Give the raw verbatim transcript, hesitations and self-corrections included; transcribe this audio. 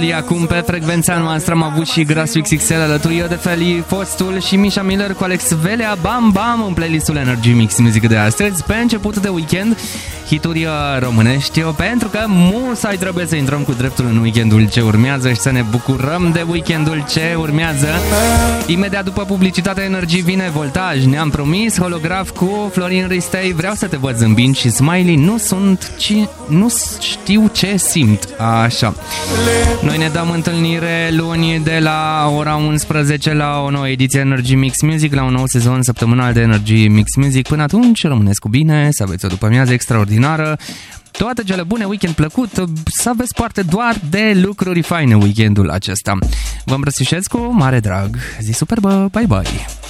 Iulie, acum pe frecvența noastră am avut și Grass X X L alături de Feli Fostul și Misha Miller cu Alex Velea, bam bam în playlistul Energy Mix Music de astăzi, pe început de weekend, hituri românești, pentru că musai trebuie să intrăm cu dreptul în weekendul ce urmează și să ne bucurăm de weekendul ce urmează. Imediat după publicitatea Energy vine Voltaj, ne-am promis, Holograf cu Florin Ristei, vreau să te văd zâmbind și Smiley, nu sunt, ci nu știu ce simt, așa. Noi ne dăm întâlnire luni de la ora unsprezece la o nouă ediție Energy Mix Music, la un nou sezon săptămânal de Energy Mix Music. Până atunci, rămâneți cu bine, să aveți o după-amiază extraordinară, toate cele bune, weekend plăcut, să aveți parte doar de lucruri faine weekendul acesta. Vă îmbrățișez cu mare drag, zi superbă, bye bye!